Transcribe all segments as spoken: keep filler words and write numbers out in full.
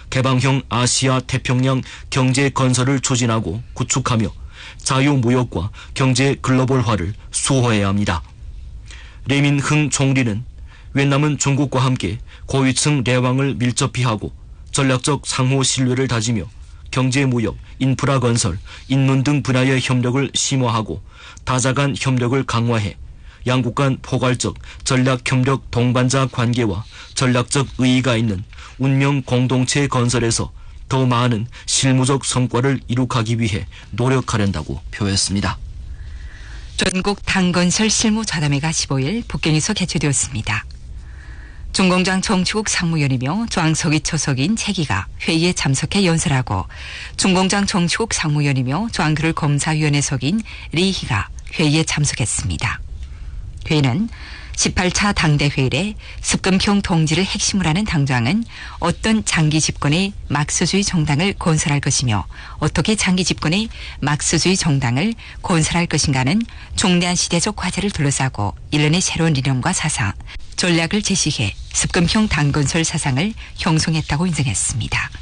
개방형 아시아 태평양 경제 건설을 추진하고 구축하며 자유무역과 경제 글로벌화를 수호해야 합니다. 레민흥 총리는越南은 중국과 함께 고위층 내왕을 밀접히 하고 전략적 상호 신뢰를 다지며 경제무역, 인프라 건설, 인문 등 분야의 협력을 심화하고 다자간 협력을 강화해 양국 간 포괄적 전략협력 동반자 관계와 전략적 의의가 있는 운명 공동체 건설에서 더 많은 실무적 성과를 이룩하기 위해 노력하련다고 표했습니다. 전국 당건설 실무자담회가 십오일 북경에서 개최되었습니다. 중공장 정치국 상무위원이며 조항석이 초석인 최기가 회의에 참석해 연설하고 중공장 정치국 상무위원이며 조항교를 검사위원회 석인 리희가 회의에 참석했습니다. 회의는 십팔 차 당대회의에 습금평 동지를 핵심으로 하는 당정은 어떤 장기 집권의 막스주의 정당을 건설할 것이며 어떻게 장기 집권의 막스주의 정당을 건설할 것인가는 중대한 시대적 과제를 둘러싸고 일련의 새로운 이념과 사상, 전략을 제시해 습금형 당건설 사상을 형성했다고 인정했습니다.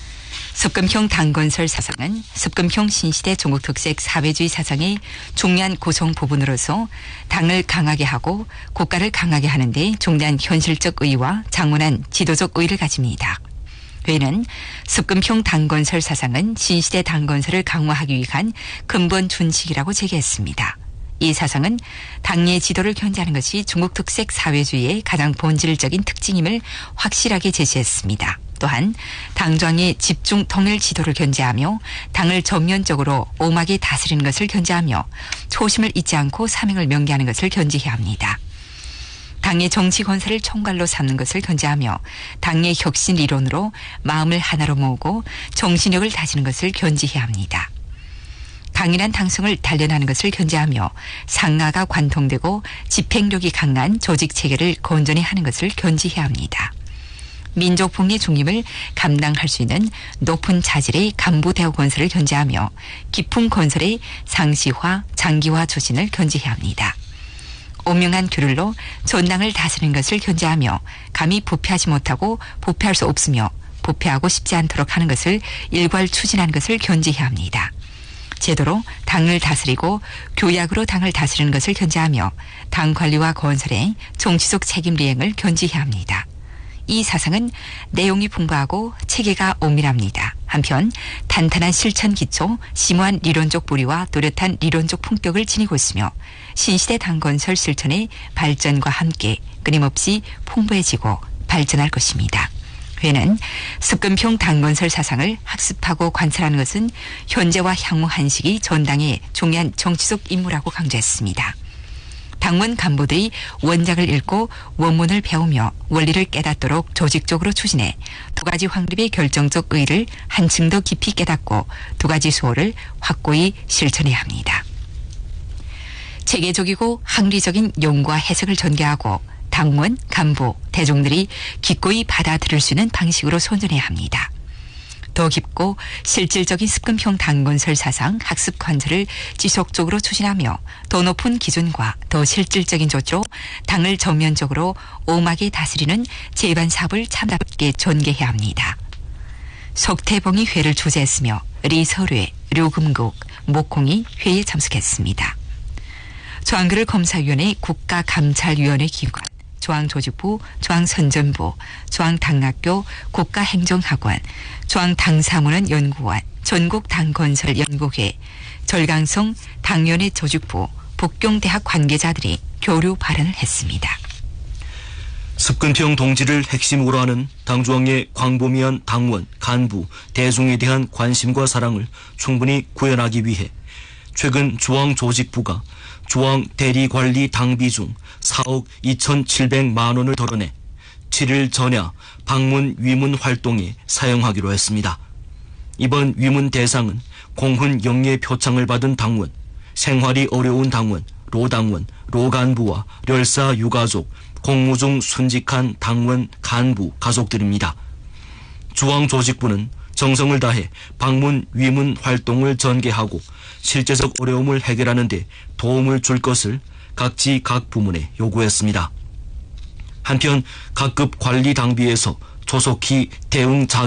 습금형 당건설 사상은 습금형 신시대 중국 특색 사회주의 사상의 중요한 구성 부분으로서 당을 강하게 하고 국가를 강하게 하는 데 중대한 현실적 의의와 장원한 지도적 의의를 가집니다. 회의는 습금형 당건설 사상은 신시대 당건설을 강화하기 위한 근본 준칙이라고 제기했습니다. 이 사상은 당의 지도를 견제하는 것이 중국 특색 사회주의의 가장 본질적인 특징임을 확실하게 제시했습니다. 또한 당정의 집중 통일 지도를 견제하며 당을 전면적으로 엄하게 다스리는 것을 견제하며 초심을 잊지 않고 사명을 명기하는 것을 견제해야 합니다. 당의 정치 건설을 총괄로 삼는 것을 견제하며 당의 혁신 이론으로 마음을 하나로 모으고 정신력을 다지는 것을 견제해야 합니다. 강인한 당성을 단련하는 것을 견제하며 상하가 관통되고 집행력이 강한 조직체계를 건전히 하는 것을 견제해야 합니다. 민족 복리 중립을 감당할 수 있는 높은 자질의 간부 대우 건설을 견제하며 깊은 건설의 상시화, 장기화 추진을 견제해야 합니다. 오명한 규율로 전당을 다스리는 것을 견제하며 감히 부패하지 못하고 부패할 수 없으며 부패하고 싶지 않도록 하는 것을 일괄 추진하는 것을 견제해야 합니다. 제도로 당을 다스리고 교약으로 당을 다스리는 것을 견제하며 당 관리와 건설의 정치적 책임 리행을 견제해야 합니다. 이 사상은 내용이 풍부하고 체계가 엄밀합니다. 한편 탄탄한 실천 기초, 심오한 리론적 뿌리와 뚜렷한 리론적 품격을 지니고 있으며 신시대 당건설 실천의 발전과 함께 끊임없이 풍부해지고 발전할 것입니다. 회는 습금평 당건설 사상을 학습하고 관찰하는 것은 현재와 향후 한식이 전당의 중요한 정치적 임무라고 강조했습니다. 당원 간부들이 원작을 읽고 원문을 배우며 원리를 깨닫도록 조직적으로 추진해 두 가지 확립의 결정적 의의를 한층 더 깊이 깨닫고 두 가지 수호를 확고히 실천해야 합니다. 체계적이고 합리적인 용과 해석을 전개하고 당원, 간부, 대중들이 기꺼이 받아들일 수 있는 방식으로 선전해야 합니다. 더 깊고 실질적인 습금형 당건설 사상 학습 관철을 지속적으로 추진하며 더 높은 기준과 더 실질적인 조치로 당을 전면적으로 엄하게 다스리는 제반 사업을 참답게 전개해야 합니다. 석태봉이 회를 주재했으며 리서뢰, 류금국, 목콩이 회의에 참석했습니다. 조항교를 검사위원회 국가감찰위원회 기관, 조항조직부, 조항선전부, 조항당학교, 국가행정학원, 조항당사문원 연구원, 전국당건설연구회, 절강성 당연회 조직부, 북경대학 관계자들이 교류 발언을 했습니다. 습금평 동지를 핵심으로 하는 당중앙의 광범위한 당원, 간부, 대중에 대한 관심과 사랑을 충분히 구현하기 위해 최근 조항조직부가 조항 대리관리 당비 중 사억 이천칠백만 원을 덜어내 칠일 전야 방문 위문 활동에 사용하기로 했습니다. 이번 위문 대상은 공훈 영예 표창을 받은 당원, 생활이 어려운 당원, 로당원, 로간부와 렬사 유가족, 공무 중 순직한 당원, 간부, 가족들입니다. 조항조직부는 정성을 다해 방문 위문 활동을 전개하고 실제적 어려움을 해결하는 데 도움을 줄 것을 각지 각 부문에 요구했습니다. 한편 각급 관리 당비에서 조속히 대응 자